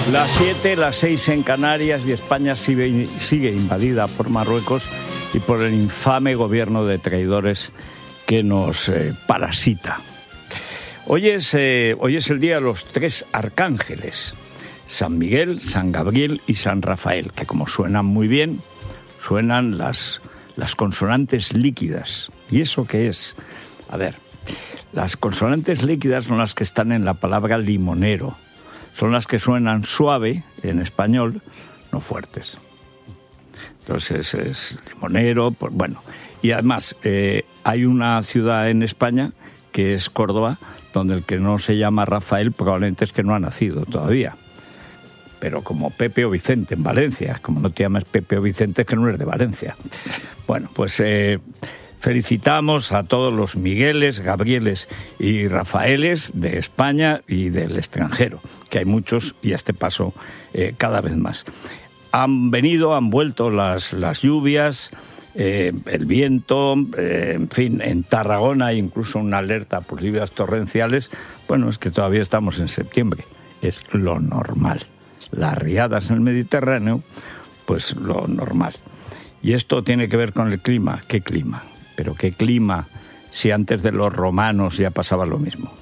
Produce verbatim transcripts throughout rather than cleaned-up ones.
Las siete, las seis en Canarias y España sigue, sigue invadida por Marruecos y por el infame gobierno de traidores que nos eh, parasita. Hoy es, eh, hoy es el día de los tres arcángeles, San Miguel, San Gabriel y San Rafael, que como suenan muy bien, suenan las, las consonantes líquidas. ¿Y eso qué es? A ver, las consonantes líquidas son las que están en la palabra limonero. Son las que suenan suave en español, no fuertes. Entonces es limonero, pues bueno. Y además eh, hay una ciudad en España, que es Córdoba, donde el que no se llama Rafael probablemente es que no ha nacido todavía. Pero como Pepe o Vicente en Valencia, como no te llamas Pepe o Vicente es que no eres de Valencia. Bueno, pues eh, felicitamos a todos los Migueles, Gabrieles y Rafaeles de España y del extranjero, que hay muchos y a este paso eh, cada vez más. Han venido, han vuelto las, las lluvias, eh, el viento, eh, en fin, en Tarragona hay incluso una alerta por lluvias torrenciales. Bueno, es que todavía estamos en septiembre, es lo normal. Las riadas en el Mediterráneo, pues lo normal. Y esto tiene que ver con el clima. ¿Qué clima? Pero qué clima si antes de los romanos ya pasaba lo mismo.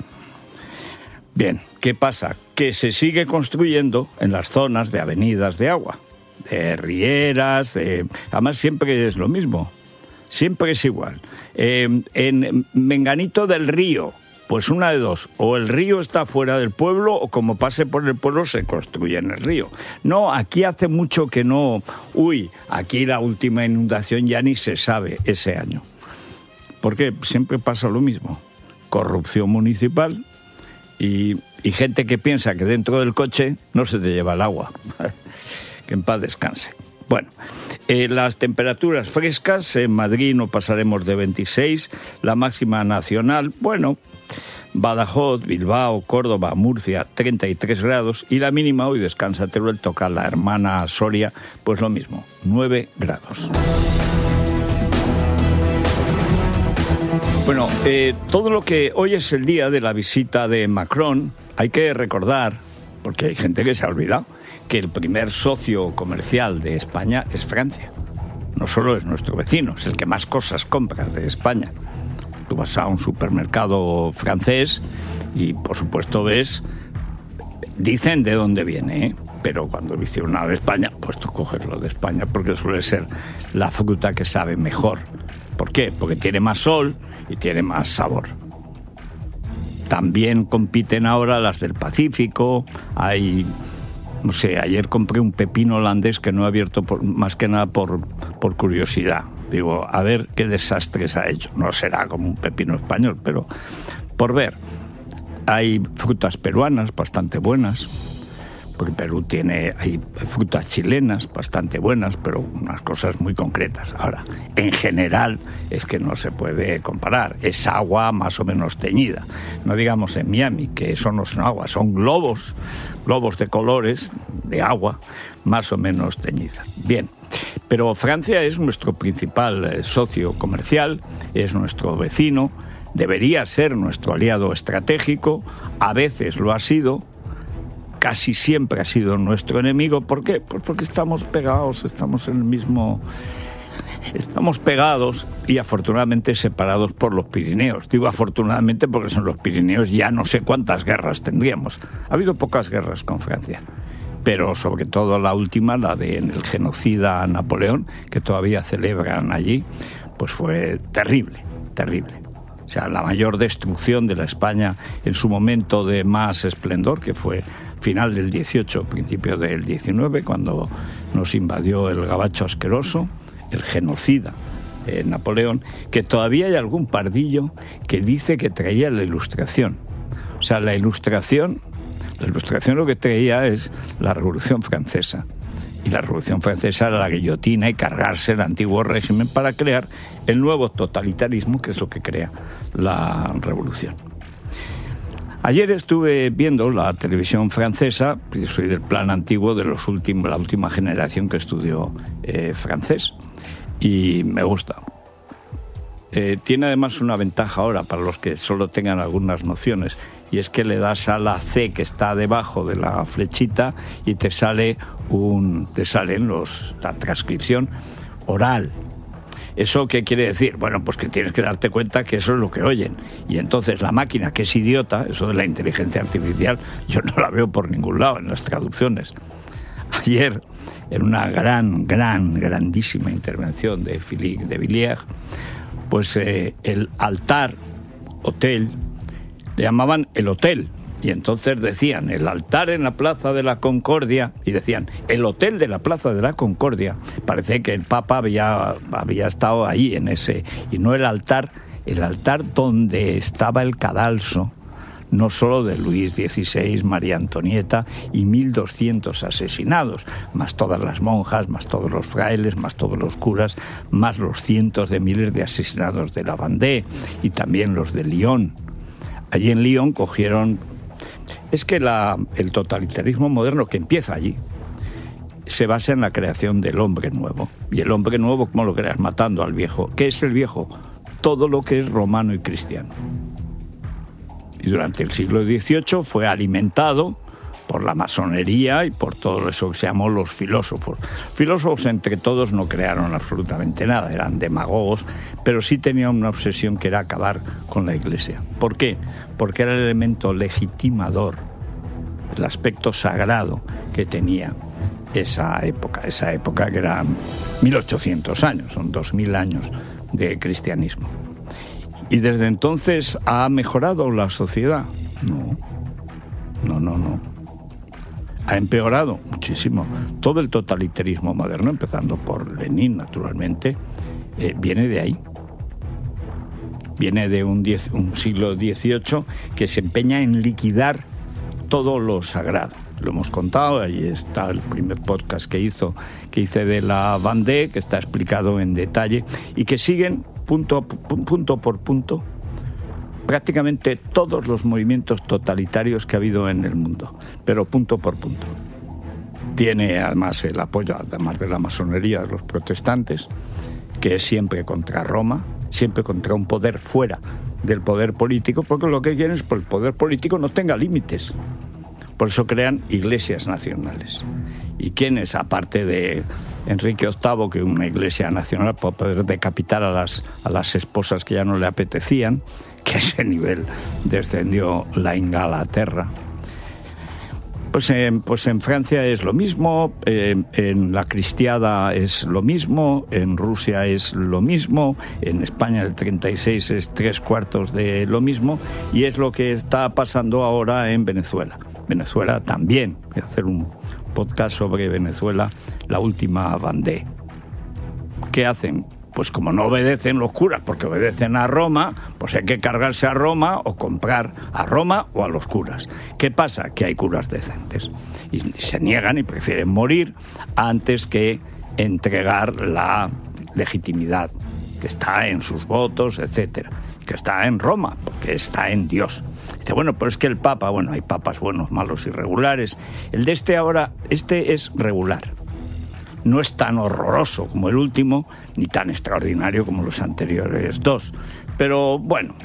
Bien, ¿qué pasa? Que se sigue construyendo en las zonas de avenidas de agua, de rieras, de... además siempre es lo mismo, siempre es igual. Eh, en Menganito del Río, pues una de dos, o el río está fuera del pueblo o como pase por el pueblo se construye en el río. No, aquí hace mucho que no, uy, aquí la última inundación ya ni se sabe ese año. Porque siempre pasa lo mismo, corrupción municipal y, y gente que piensa que dentro del coche no se te lleva el agua. Que en paz descanse. Bueno, eh, las temperaturas frescas, en Madrid no pasaremos de veintiséis, la máxima nacional, bueno, Badajoz, Bilbao, Córdoba, Murcia, treinta y tres grados, y la mínima hoy descansa Teruel, toca la hermana Soria, pues lo mismo, nueve grados. Bueno, eh, todo lo que hoy es el día de la visita de Macron, hay que recordar, porque hay gente que se ha olvidado, que el primer socio comercial de España es Francia. No solo es nuestro vecino, es el que más cosas compra de España. Tú vas a un supermercado francés y, por supuesto, ves, dicen de dónde viene, ¿eh? Pero cuando hicieron nada de España, pues tú coges lo de España porque suele ser la fruta que sabe mejor. ¿Por qué? Porque tiene más sol y tiene más sabor. También compiten ahora las del Pacífico, hay... No sé, ayer compré un pepino holandés que no he abierto por, más que nada por, por curiosidad. Digo, a ver qué desastres ha hecho. No será como un pepino español, pero por ver. Hay frutas peruanas bastante buenas, porque Perú tiene, hay frutas chilenas bastante buenas, pero unas cosas muy concretas. Ahora, en general, es que no se puede comparar. Es agua más o menos teñida. No digamos en Miami, que eso no son agua, son globos, globos de colores, de agua, más o menos teñida. Bien, pero Francia es nuestro principal eh, socio comercial, es nuestro vecino, debería ser nuestro aliado estratégico, a veces lo ha sido, casi siempre ha sido nuestro enemigo. ¿Por qué? Pues porque estamos pegados, estamos en el mismo... Estamos pegados y afortunadamente separados por los Pirineos. Digo afortunadamente porque son los Pirineos, ya no sé cuántas guerras tendríamos. Ha habido pocas guerras con Francia, pero sobre todo la última, la de en el genocida Napoleón, que todavía celebran allí, pues fue terrible, terrible. O sea, la mayor destrucción de la España en su momento de más esplendor, que fue final del dieciocho, principio del diecinueve, cuando nos invadió el gabacho asqueroso, el genocida eh, Napoleón, que todavía hay algún pardillo que dice que traía la Ilustración. O sea, la Ilustración, la Ilustración lo que traía es la Revolución Francesa. Y la Revolución Francesa era la guillotina y cargarse el antiguo régimen para crear el nuevo totalitarismo, que es lo que crea la Revolución. Ayer estuve viendo la televisión francesa, yo soy del plan antiguo de los últimos, la última generación que estudió eh, francés, y me gusta. Eh, tiene además una ventaja ahora para los que solo tengan algunas nociones, y es que le das a la C que está debajo de la flechita y te sale un, te salen los, la transcripción oral. ¿Eso qué quiere decir? Bueno, pues que tienes que darte cuenta que eso es lo que oyen. Y entonces la máquina, que es idiota, eso de la inteligencia artificial, yo no la veo por ningún lado en las traducciones. Ayer, en una gran, gran, grandísima intervención de Philippe de Villiers, pues eh, el altar, hotel, le llamaban el hotel. Y entonces decían el altar en la Plaza de la Concordia, y decían el hotel de la Plaza de la Concordia. Parece que el Papa había, había estado ahí en ese, y no el altar, el altar donde estaba el cadalso, no solo de Luis dieciséis, María Antonieta y mil doscientos asesinados, más todas las monjas, más todos los frailes, más todos los curas, más los cientos de miles de asesinados de la Vendée y también los de Lyon. Allí en Lyon cogieron... Es que la, el totalitarismo moderno que empieza allí se basa en la creación del hombre nuevo. Y el hombre nuevo, ¿cómo lo creas? Matando al viejo. ¿Qué es el viejo? Todo lo que es romano y cristiano. Y durante el siglo dieciocho fue alimentado por la masonería y por todo eso que se llamó los filósofos. Filósofos entre todos no crearon absolutamente nada, eran demagogos, pero sí tenían una obsesión que era acabar con la Iglesia. ¿Por qué? Porque era el elemento legitimador, el aspecto sagrado que tenía esa época, esa época que eran mil ochocientos años, son dos mil años de cristianismo. ¿Y desde entonces ha mejorado la sociedad? No, no, no, no. Ha empeorado muchísimo. Todo el totalitarismo moderno, empezando por Lenin, naturalmente, eh, viene de ahí. Viene de un, diez, un siglo dieciocho que se empeña en liquidar todo lo sagrado. Lo hemos contado, ahí está el primer podcast que hizo, que hice de la Vendée, que está explicado en detalle, y que siguen punto, punto por punto prácticamente todos los movimientos totalitarios que ha habido en el mundo, pero punto por punto. Tiene además el apoyo, además de la masonería, de los protestantes, que es siempre contra Roma, siempre contra un poder fuera del poder político, porque lo que quieren es que el poder político no tenga límites. Por eso crean iglesias nacionales. ¿Y quiénes, aparte de Enrique octavo, que una iglesia nacional para poder decapitar a las, a las esposas que ya no le apetecían, que a ese nivel descendió la Inglaterra? Pues, eh, pues en Francia es lo mismo, eh, en la cristiada es lo mismo, en Rusia es lo mismo, en España el treinta y seis es tres cuartos de lo mismo, y es lo que está pasando ahora en Venezuela. Venezuela también, voy a hacer un podcast sobre Venezuela, la última Vendée. ¿Qué hacen? Pues como no obedecen los curas, porque obedecen a Roma, pues hay que cargarse a Roma o comprar a Roma o a los curas. ¿Qué pasa? Que hay curas decentes y se niegan y prefieren morir antes que entregar la legitimidad que está en sus votos, etcétera, que está en Roma, porque está en Dios. Dice, bueno, pero es que el Papa, bueno, hay papas buenos, malos y regulares. El de este ahora, este es regular. No es tan horroroso como el último, ni tan extraordinario como los anteriores dos. Pero bueno,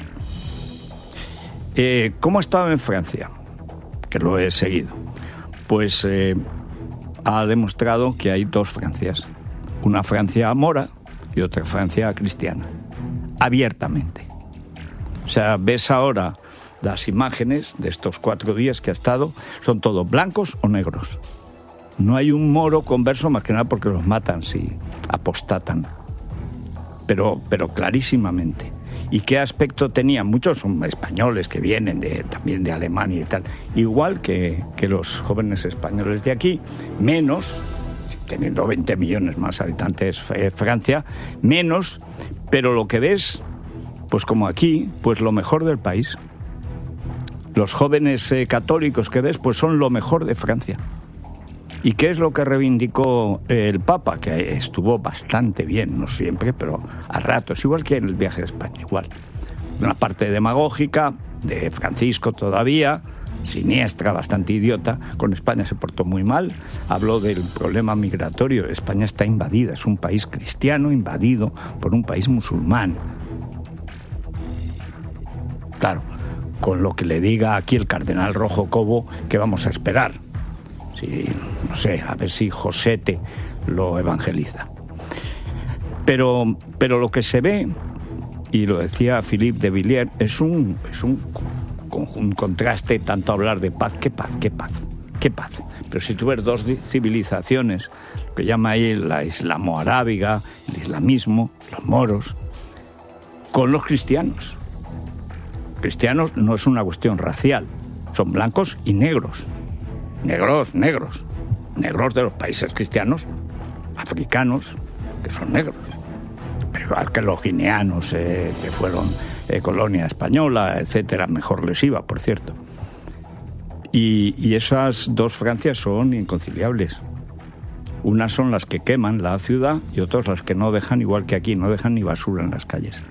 eh, ¿cómo ha estado en Francia? Que lo he seguido. Pues eh, ha demostrado que hay dos Francias. Una Francia mora y otra Francia cristiana. Abiertamente. O sea, ves ahora las imágenes de estos cuatro días que ha estado, son todos blancos o negros. No hay un moro converso, más que nada porque los matan si apostatan. Pero, pero clarísimamente. ¿Y qué aspecto tenían? Muchos son españoles que vienen de, también de Alemania y tal. Igual que, que los jóvenes españoles de aquí, menos, teniendo veinte millones más habitantes eh, Francia, menos, pero lo que ves, pues como aquí, pues lo mejor del país. Los jóvenes eh, católicos que ves, pues son lo mejor de Francia. ¿Y qué es lo que reivindicó el Papa? Que estuvo bastante bien, no siempre, pero a ratos, igual que en el viaje de España, igual. Una parte demagógica, de Francisco todavía, siniestra, bastante idiota. Con España se portó muy mal. Habló del problema migratorio. España está invadida, es un país cristiano invadido por un país musulmán. Claro, con lo que le diga aquí el cardenal Rojo Cobo, ¿qué vamos a esperar? Si, no sé, a ver si Josete lo evangeliza. Pero, pero lo que se ve, y lo decía Philippe de Villiers, es un, es un, un contraste, tanto hablar de paz, qué paz, qué paz, qué paz. Pero si tú ves dos civilizaciones, lo que llama ahí la islamo-arábiga, el islamismo, los moros, con los cristianos. Cristianos no es una cuestión racial, son blancos y negros. Negros, negros. Negros de los países cristianos, africanos, que son negros. Pero igual que los guineanos, eh, que fueron eh, colonia española, etcétera, mejor les iba, por cierto. Y, y esas dos Francias son inconciliables. Unas son las que queman la ciudad y otras las que no dejan, igual que aquí, no dejan ni basura en las calles.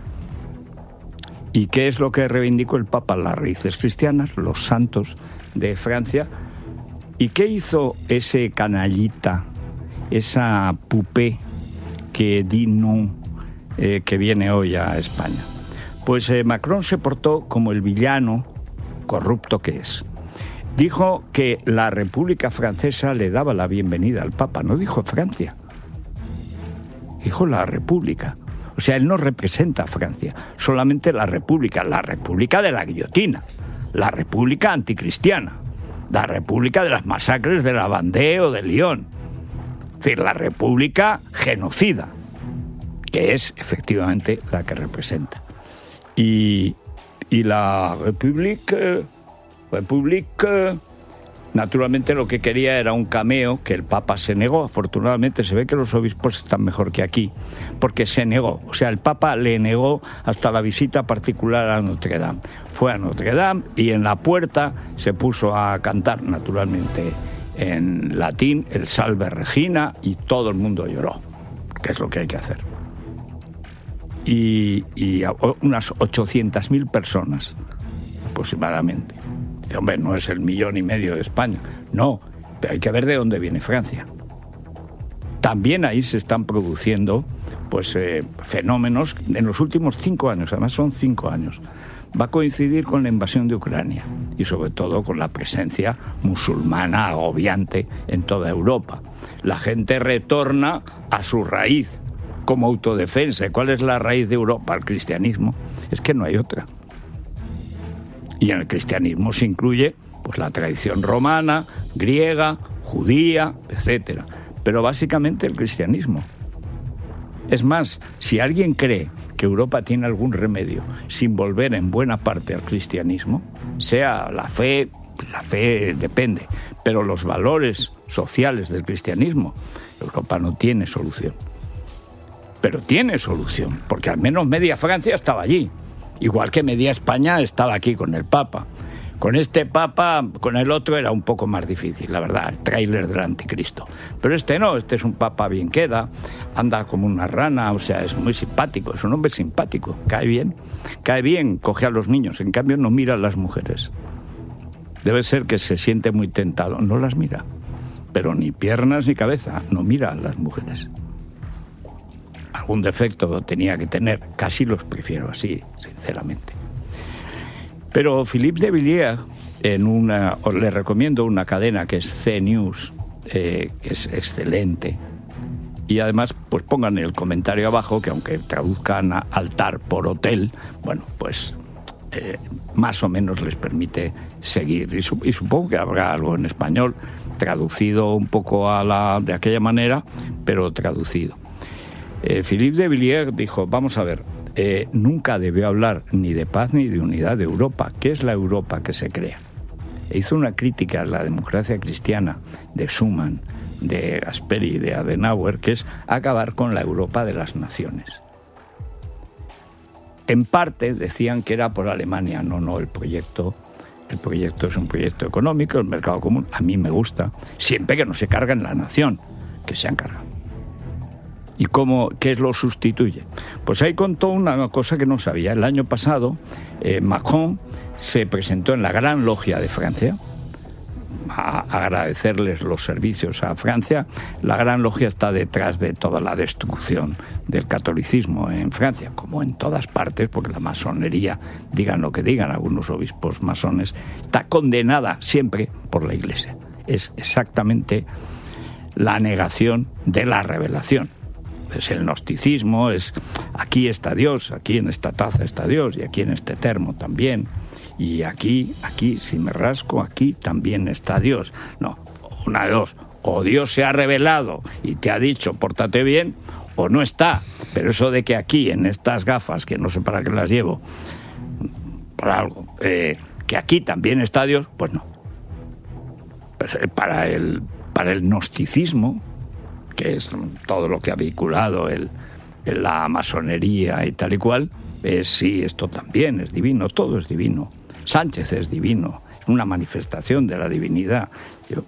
¿Y qué es lo que reivindicó el Papa? Las raíces cristianas, los santos de Francia. ¿Y qué hizo ese canallita, esa poupée que dit non, eh, que viene hoy a España? Pues eh, Macron se portó como el villano corrupto que es. Dijo que la República Francesa le daba la bienvenida al Papa, no dijo Francia, dijo la República. O sea, él no representa a Francia, solamente la República, la República de la guillotina, la República anticristiana, la República de las masacres de la Vendée o de Lyon. Es decir, la República genocida, que es efectivamente la que representa. Y, y la República, República, naturalmente lo que quería era un cameo, que el Papa se negó. Afortunadamente se ve que los obispos están mejor que aquí, porque se negó. O sea, el Papa le negó hasta la visita particular a Notre Dame. Fue a Notre Dame y en la puerta se puso a cantar, naturalmente, en latín, el Salve Regina, y todo el mundo lloró, que es lo que hay que hacer. Y, y unas ochocientas mil personas, aproximadamente. Dice, hombre, no es el millón y medio de España. No, pero hay que ver de dónde viene Francia. También ahí se están produciendo pues eh, fenómenos en los últimos cinco años, además son cinco años. Va a coincidir con la invasión de Ucrania y sobre todo con la presencia musulmana agobiante en toda Europa. La gente retorna a su raíz como autodefensa. ¿Cuál es la raíz de Europa? El cristianismo. Es que no hay otra. Y en el cristianismo se incluye pues la tradición romana, griega, judía, etcétera. Pero básicamente el cristianismo. Es más, si alguien cree que Europa tiene algún remedio sin volver en buena parte al cristianismo, sea la fe, la fe depende, pero los valores sociales del cristianismo, Europa no tiene solución. Pero tiene solución, porque al menos media Francia estaba allí. Igual que media España estaba aquí con el Papa. Con este Papa, con el otro era un poco más difícil, la verdad, el tráiler del anticristo. Pero este no, este es un Papa bien queda, anda como una rana, o sea, es muy simpático, es un hombre simpático, cae bien, cae bien, coge a los niños, en cambio no mira a las mujeres. Debe ser que se siente muy tentado, no las mira, pero ni piernas ni cabeza, no mira a las mujeres. Algún defecto tenía que tener, casi los prefiero así, sinceramente. Pero Philippe de Villiers, en una, le recomiendo una cadena que es C News, eh, que es excelente, y además pues pongan el comentario abajo que aunque traduzcan a altar por hotel, bueno, pues eh, más o menos les permite seguir, y, su, y supongo que habrá algo en español traducido un poco a la de aquella manera, pero traducido. Eh, Philippe de Villiers dijo, vamos a ver, eh, nunca debió hablar ni de paz ni de unidad de Europa. ¿Qué es la Europa que se crea? E hizo una crítica a la democracia cristiana de Schuman, de Gasperi, de Adenauer, que es acabar con la Europa de las naciones. En parte decían que era por Alemania. No, no, el proyecto, el proyecto es un proyecto económico, el mercado común, a mí me gusta, siempre que no se carga en la nación, que se han cargado. ¿Y cómo, qué lo sustituye? Pues ahí contó una cosa que no sabía. El año pasado, eh, Macron se presentó en la Gran Logia de Francia a agradecerles los servicios a Francia. La Gran Logia está detrás de toda la destrucción del catolicismo en Francia, como en todas partes, porque la masonería, digan lo que digan algunos obispos masones, está condenada siempre por la Iglesia. Es exactamente la negación de la revelación. Es el gnosticismo, es aquí está Dios, aquí en esta taza está Dios, y aquí en este termo también, y aquí, aquí, si me rasco, aquí también está Dios. No, una de dos, o Dios se ha revelado y te ha dicho pórtate bien, o no está. Pero eso de que aquí, en estas gafas, que no sé para qué las llevo, por algo, eh, que aquí también está Dios, pues no. Pues para el, para el gnosticismo, que es todo lo que ha vinculado el, el, la masonería y tal y cual, es sí, esto también es divino, todo es divino. Sánchez es divino, es una manifestación de la divinidad. Yo,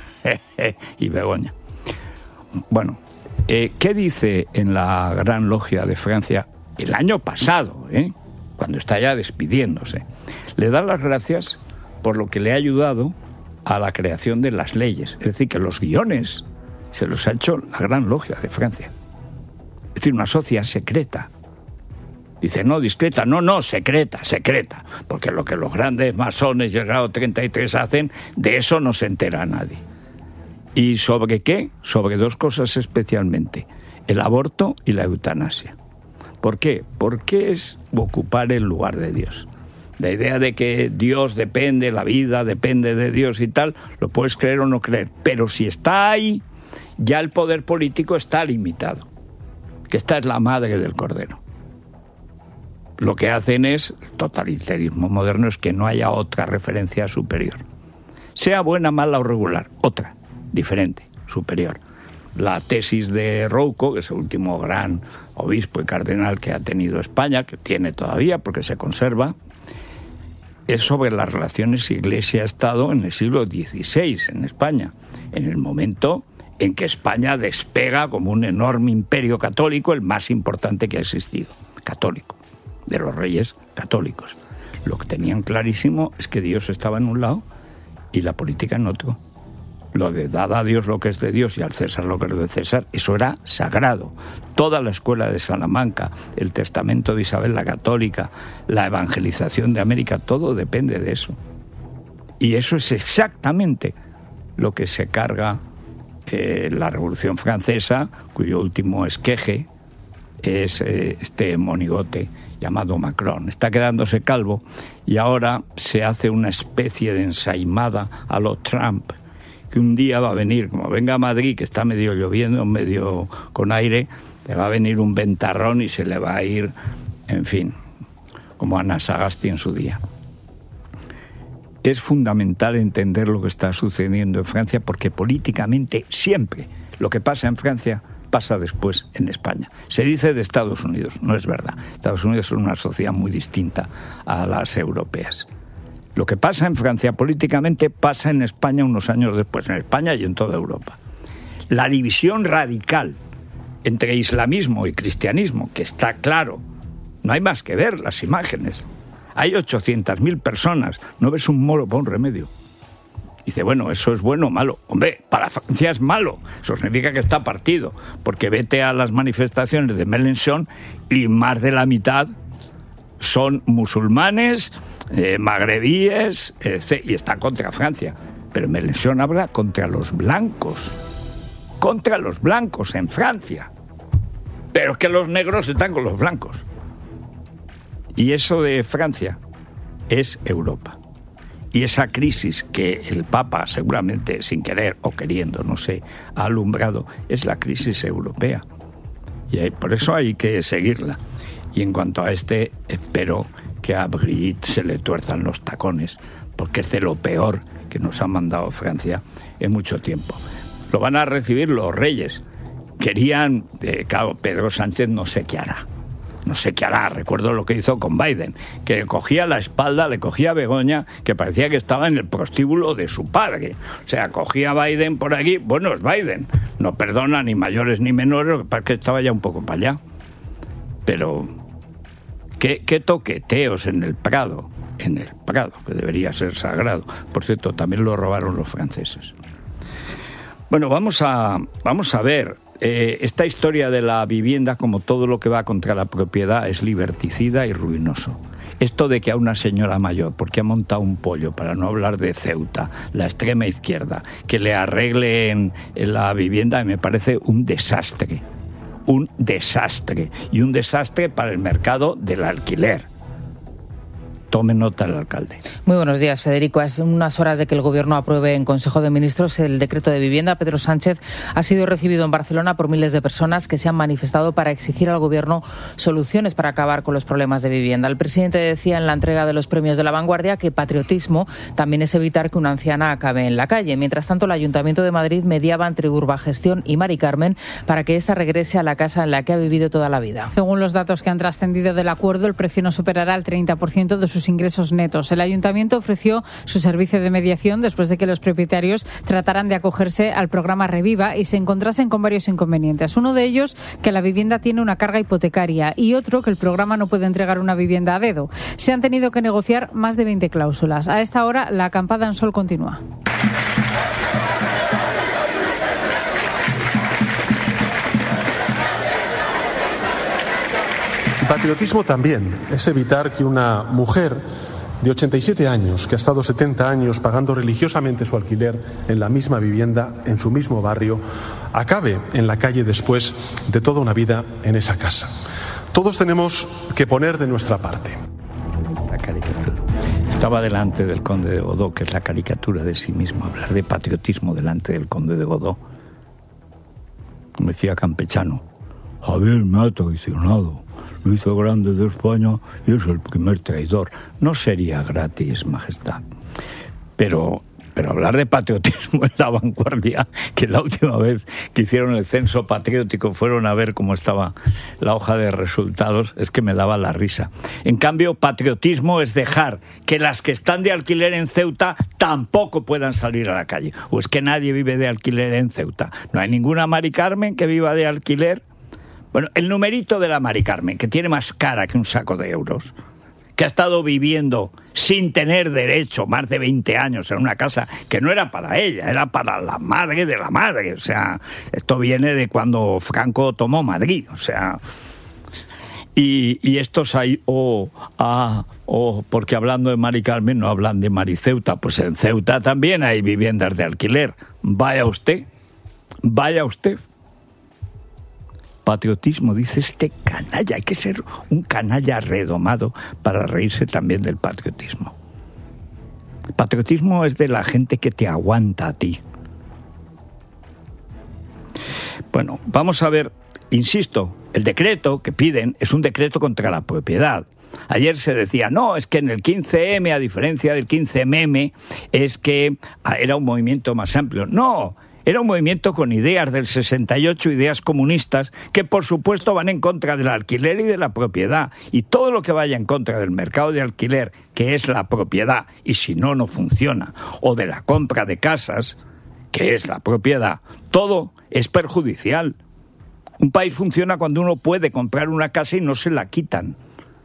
y Begoña. Bueno, eh, ¿qué dice en la Gran Logia de Francia el año pasado, eh, cuando está ya despidiéndose? Le da las gracias por lo que le ha ayudado a la creación de las leyes. Es decir, que los guiones se los ha hecho la Gran Logia de Francia. Es decir, una sociedad secreta. Dice, no, discreta, no, no, secreta, secreta. Porque lo que los grandes masones y el grado treinta y tres hacen, de eso no se entera nadie. ¿Y sobre qué? Sobre dos cosas especialmente, el aborto y la eutanasia. ¿Por qué? Porque es ocupar el lugar de Dios. La idea de que Dios depende, la vida depende de Dios y tal, lo puedes creer o no creer. Pero si está ahí, ya el poder político está limitado. Que esta es la madre del cordero. Lo que hacen es, el totalitarismo moderno, es que no haya otra referencia superior. Sea buena, mala o regular, otra. Diferente, superior. La tesis de Rouco, que es el último gran obispo y cardenal que ha tenido España, que tiene todavía porque se conserva, es sobre las relaciones Iglesia-Estado en el siglo dieciséis en España, en el momento en que España despega como un enorme imperio católico, el más importante que ha existido, católico, de los reyes católicos. Lo que tenían clarísimo es que Dios estaba en un lado y la política en otro. Lo de dad a Dios lo que es de Dios y al César lo que es de César, eso era sagrado. Toda la escuela de Salamanca, el testamento de Isabel la Católica, la evangelización de América, todo depende de eso. Y eso es exactamente lo que se carga eh, la Revolución Francesa, cuyo último esqueje es eh, este monigote llamado Macron. Está quedándose calvo y ahora se hace una especie de ensaimada a lo Trump, que un día va a venir, como venga a Madrid, que está medio lloviendo, medio con aire, le va a venir un ventarrón y se le va a ir, en fin, como Ana Sagasti en su día. Es fundamental entender lo que está sucediendo en Francia, porque políticamente siempre lo que pasa en Francia pasa después en España. Se dice de Estados Unidos, no es verdad. Estados Unidos es una sociedad muy distinta a las europeas. Lo que pasa en Francia políticamente pasa en España unos años después, en España y en toda Europa. La división radical entre islamismo y cristianismo, que está claro, no hay más que ver las imágenes. Hay ochocientas mil personas, no ves un moro para un remedio. Dice, bueno, ¿eso es bueno o malo? Hombre, para Francia es malo, eso significa que está partido, porque vete a las manifestaciones de Mélenchon y más de la mitad son musulmanes, eh, magrebíes, eh, y están contra Francia. Pero Mélenchon habla contra los blancos, contra los blancos en Francia. Pero es que los negros están con los blancos. Y eso de Francia es Europa. Y esa crisis que el Papa, seguramente sin querer o queriendo, no sé, ha alumbrado, es la crisis europea. Y por eso hay que seguirla. Y en cuanto a este, espero que a Brigitte se le tuerzan los tacones, porque es de lo peor que nos ha mandado Francia en mucho tiempo. Lo van a recibir los reyes. Querían, eh, claro, Pedro Sánchez no sé qué hará. No sé qué hará, recuerdo lo que hizo con Biden, que le cogía la espalda, le cogía a Begoña, que parecía que estaba en el prostíbulo de su padre. O sea, cogía a Biden por aquí, bueno, es Biden, no perdona ni mayores ni menores, lo que pasa es que estaba ya un poco para allá. Pero, ¿qué, qué toqueteos en el Prado? En el Prado, que debería ser sagrado. Por cierto, también lo robaron los franceses. Bueno, vamos a, vamos a ver eh, esta historia de la vivienda, como todo lo que va contra la propiedad, es liberticida y ruinoso. Esto de que a una señora mayor, porque ha montado un pollo, para no hablar de Ceuta, la extrema izquierda, que le arreglen la vivienda, me parece un desastre. Un desastre. Y un desastre para el mercado del alquiler. Tome nota el alcalde. Muy buenos días, Federico. Hace unas horas de que el Gobierno apruebe en Consejo de Ministros el decreto de vivienda, Pedro Sánchez ha sido recibido en Barcelona por miles de personas que se han manifestado para exigir al Gobierno soluciones para acabar con los problemas de vivienda. El presidente decía en la entrega de los premios de La Vanguardia que patriotismo también es evitar que una anciana acabe en la calle. Mientras tanto, el Ayuntamiento de Madrid mediaba entre Urbagestión y Mari Carmen para que ésta regrese a la casa en la que ha vivido toda la vida. Según los datos que han trascendido del acuerdo, el precio no superará el treinta por ciento de sus ingresos netos. El Ayuntamiento ofreció su servicio de mediación después de que los propietarios trataran de acogerse al programa Reviva y se encontrasen con varios inconvenientes. Uno de ellos, que la vivienda tiene una carga hipotecaria, y otro, que el programa no puede entregar una vivienda a dedo. Se han tenido que negociar más de veinte cláusulas. A esta hora, la acampada en Sol continúa. Patriotismo también es evitar que una mujer de ochenta y siete años, que ha estado setenta años pagando religiosamente su alquiler en la misma vivienda, en su mismo barrio, acabe en la calle después de toda una vida en esa casa. Todos tenemos que poner de nuestra parte. La caricatura. Estaba delante del conde de Godó, que es la caricatura de sí mismo, hablar de patriotismo delante del conde de Godó. Como decía Campechano, Javier me ha traicionado. Lo hizo grande de España y es el primer traidor. No sería gratis, majestad. Pero, pero hablar de patriotismo en La Vanguardia, que la última vez que hicieron el censo patriótico fueron a ver cómo estaba la hoja de resultados, es que me daba la risa. En cambio, patriotismo es dejar que las que están de alquiler en Ceuta tampoco puedan salir a la calle. O es que nadie vive de alquiler en Ceuta. No hay ninguna Mari Carmen que viva de alquiler. Bueno, el numerito de la Mari Carmen, que tiene más cara que un saco de euros, que ha estado viviendo sin tener derecho más de veinte años en una casa que no era para ella, era para la madre de la madre. O sea, esto viene de cuando Franco tomó Madrid. O sea, y, y estos hay, o, oh, ah, oh, porque hablando de Mari Carmen no hablan de Mari Ceuta. Pues en Ceuta también hay viviendas de alquiler. Vaya usted, vaya usted. Patriotismo, dice este canalla. Hay que ser un canalla redomado para reírse también del patriotismo. Patriotismo es de la gente que te aguanta a ti. Bueno, vamos a ver, insisto, el decreto que piden es un decreto contra la propiedad. Ayer se decía, no, es que en el quince eme, a diferencia del quince meme, es que era un movimiento más amplio. No, era un movimiento con ideas del sesenta y ocho, ideas comunistas, que por supuesto van en contra del alquiler y de la propiedad. Y todo lo que vaya en contra del mercado de alquiler, que es la propiedad, y si no, no funciona, o de la compra de casas, que es la propiedad, todo es perjudicial. Un país funciona cuando uno puede comprar una casa y no se la quitan.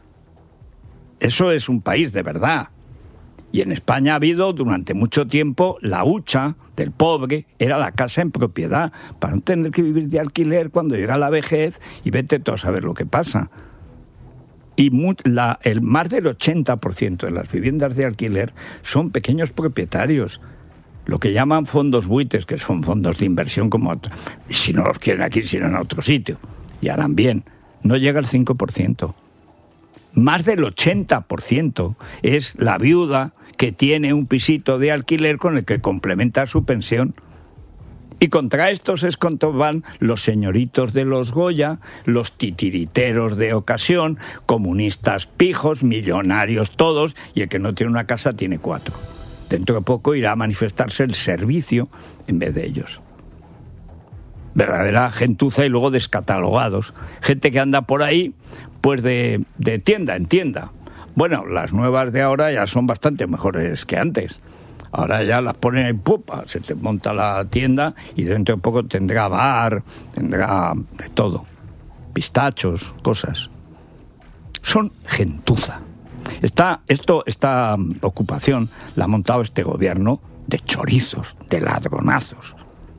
Eso es un país de verdad. Y en España ha habido durante mucho tiempo la hucha del pobre, era la casa en propiedad, para no tener que vivir de alquiler cuando llega la vejez y vete tú a saber lo que pasa. Y la, el más del ochenta por ciento de las viviendas de alquiler son pequeños propietarios, lo que llaman fondos buitres, que son fondos de inversión como otros. Y si no los quieren aquí, sino en otro sitio, y harán bien. No llega al cinco por ciento. Más del ochenta por ciento es la viuda que tiene un pisito de alquiler con el que complementa su pensión. Y contra estos es contra van los señoritos de los Goya, los titiriteros de ocasión, comunistas pijos, millonarios todos, y el que no tiene una casa tiene cuatro. Dentro de poco irá a manifestarse el servicio en vez de ellos. Verdadera gentuza y luego descatalogados. Gente que anda por ahí, pues de, de tienda en tienda. Bueno, las nuevas de ahora ya son bastante mejores que antes. Ahora ya las ponen en pupa, se te monta la tienda y dentro de poco tendrá bar, tendrá de todo. Pistachos, cosas. Son gentuza. Está, esto, esta ocupación la ha montado este gobierno de chorizos, de ladronazos.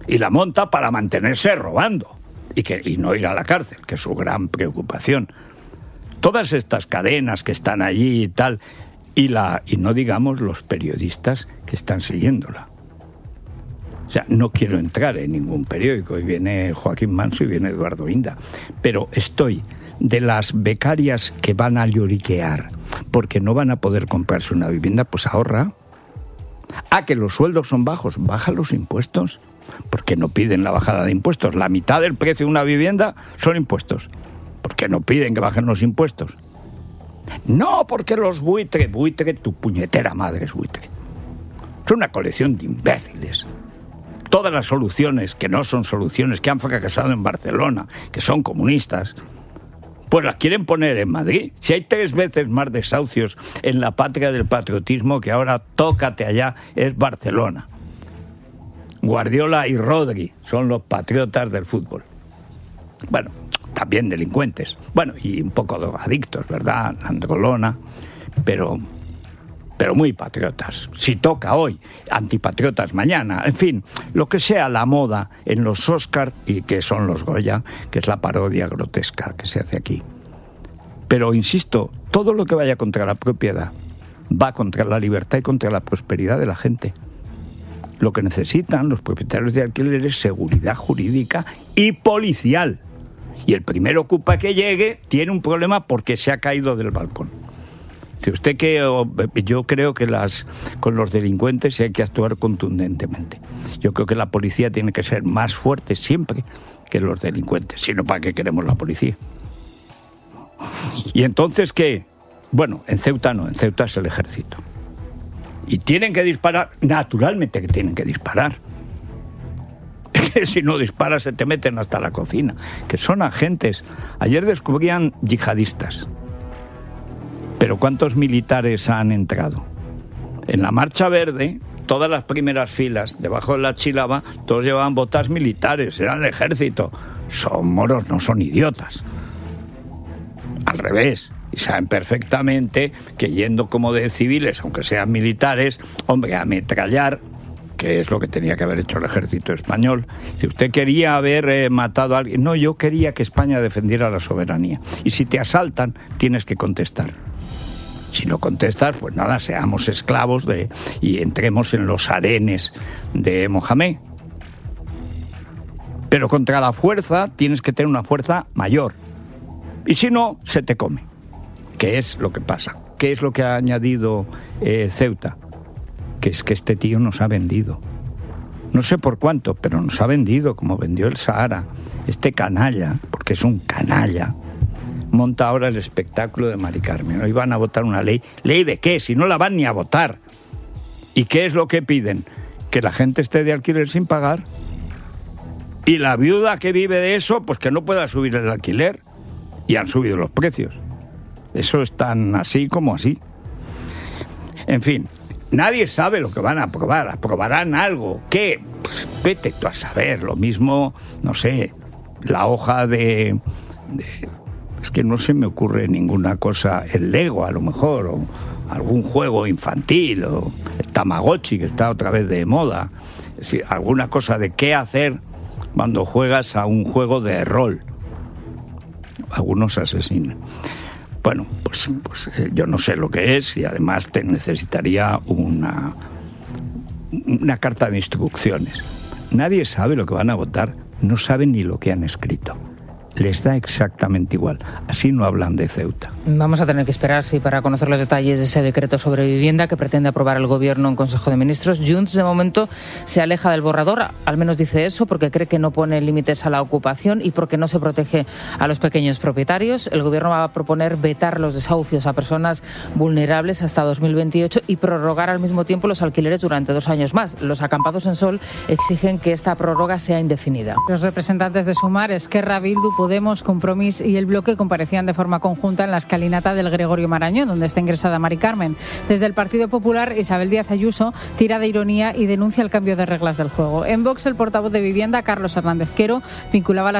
y la monta para mantenerse robando y, que, y no ir a la cárcel, que es su gran preocupación. Todas estas cadenas que están allí y tal, y, la, y no digamos los periodistas que están siguiéndola. O sea, no quiero entrar en ningún periódico, y viene Joaquín Manso y viene Eduardo Inda, pero estoy de las becarias que van a lloriquear porque no van a poder comprarse una vivienda, pues ahorra. Ah, que los sueldos son bajos, baja los impuestos, porque no piden la bajada de impuestos. La mitad del precio de una vivienda son impuestos, porque no piden que bajen los impuestos. No, porque los buitre, buitre, tu puñetera madre es buitre. Es una colección de imbéciles. Todas las soluciones, que no son soluciones, que han fracasado en Barcelona, que son comunistas, pues las quieren poner en Madrid. Si hay tres veces más desahucios en la patria del patriotismo, que ahora tócate allá, es Barcelona. Guardiola y Rodri son los patriotas del fútbol. Bueno, también delincuentes. Bueno, y un poco drogadictos, ¿verdad? Androlona, pero... pero muy patriotas. Si toca hoy, antipatriotas mañana, en fin, lo que sea la moda en los Oscar y que son los Goya, que es la parodia grotesca que se hace aquí. Pero, insisto, todo lo que vaya contra la propiedad va contra la libertad y contra la prosperidad de la gente. Lo que necesitan los propietarios de alquiler es seguridad jurídica y policial. Y el primer ocupa que llegue tiene un problema porque se ha caído del balcón. Si usted que yo creo que las con los delincuentes hay que actuar contundentemente. Yo creo que la policía tiene que ser más fuerte siempre que los delincuentes, sino para qué queremos la policía. Y entonces ¿qué? Bueno, en Ceuta no, en Ceuta es el ejército. Y tienen que disparar, naturalmente que tienen que disparar. Si no disparas se te meten hasta la cocina, que son agentes. Ayer descubrían yihadistas. Pero ¿cuántos militares han entrado? En la Marcha Verde, todas las primeras filas, debajo de la chilaba, todos llevaban botas militares, eran el ejército. Son moros, no son idiotas. Al revés, y saben perfectamente que yendo como de civiles, aunque sean militares, hombre, a ametrallar, que es lo que tenía que haber hecho el ejército español. Si usted quería haber eh, matado a alguien, no, yo quería que España defendiera la soberanía. Y si te asaltan, tienes que contestar. Si no contestas, pues nada, seamos esclavos de y entremos en los harenes de Mohamed. Pero contra la fuerza tienes que tener una fuerza mayor. Y si no, se te come. ¿Qué es lo que pasa? ¿Qué es lo que ha añadido eh, Ceuta? Que es que este tío nos ha vendido. No sé por cuánto, pero nos ha vendido como vendió el Sahara. Este canalla, porque es un canalla, monta ahora el espectáculo de Mari Carmen. Hoy van a votar una ley. ¿Ley de qué? Si no la van ni a votar. ¿Y qué es lo que piden? Que la gente esté de alquiler sin pagar. Y la viuda que vive de eso, pues que no pueda subir el alquiler. Y han subido los precios. Eso es tan así como así. En fin, nadie sabe lo que van a aprobar. Aprobarán algo. ¿Qué? Pues vete tú a saber. Lo mismo, no sé, la hoja de... de es que no se me ocurre ninguna cosa, el Lego a lo mejor, o algún juego infantil, o el Tamagotchi que está otra vez de moda. Es decir, alguna cosa de qué hacer cuando juegas a un juego de rol. Algunos asesinan. Bueno, pues, pues eh, yo no sé lo que es y además te necesitaría una, una carta de instrucciones. Nadie sabe lo que van a votar, no saben ni lo que han escrito. Les da exactamente igual. Así no hablan de Ceuta. Vamos a tener que esperar, sí, para conocer los detalles de ese decreto sobre vivienda que pretende aprobar el Gobierno en Consejo de Ministros. Junts, de momento, se aleja del borrador, al menos dice eso, porque cree que no pone límites a la ocupación y porque no se protege a los pequeños propietarios. El Gobierno va a proponer vetar los desahucios a personas vulnerables hasta dos mil veintiocho y prorrogar al mismo tiempo los alquileres durante dos años más. Los acampados en Sol exigen que esta prórroga sea indefinida. Los representantes de Sumar, Esquerra, Bildu, Podemos, Compromís y el Bloque comparecían de forma conjunta en la escalinata del Gregorio Marañón, donde está ingresada Mari Carmen. Desde el Partido Popular, Isabel Díaz Ayuso tira de ironía y denuncia el cambio de reglas del juego. En Vox, el portavoz de Vivienda, Carlos Hernández Quero, vinculaba la